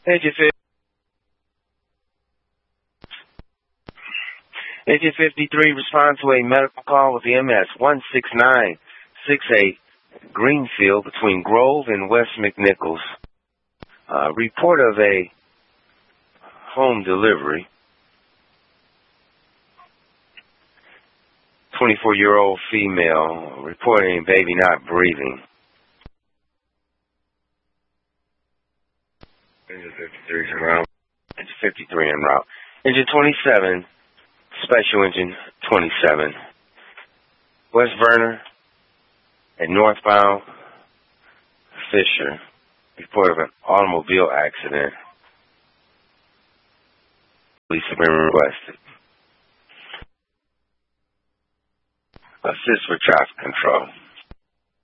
Engine 53, respond to a medical call with EMS 16968 Greenfield between Grove and West McNichols. Report of a home delivery. 24-year-old female reporting baby not breathing. Engine 53 en route. Engine 53 en route. Engine 27, Special Engine 27. West Verner at northbound Fisher. Report of an automobile accident. Police have been requested. Assist for traffic control.